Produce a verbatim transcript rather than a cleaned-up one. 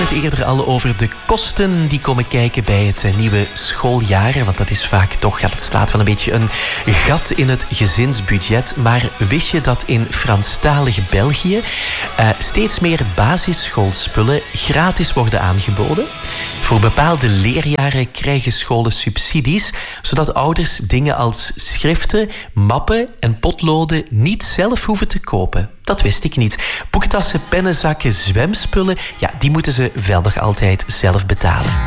het eerder al over de kosten die komen kijken bij het nieuwe schooljaar. Want dat is vaak toch, ja, dat slaat wel een beetje een gat in het gezinsbudget. Maar wist je dat in Franstalig België uh, steeds meer basisschoolspullen gratis worden aangeboden? Voor bepaalde leerjaren krijgen scholen subsidies, zodat ouders dingen als schriften, mappen en potloden niet zelf hoeven te kopen. Dat wist ik niet. Boektassen, pennenzakken, zwemspullen, ja, die moeten ze wel nog altijd zelf betalen.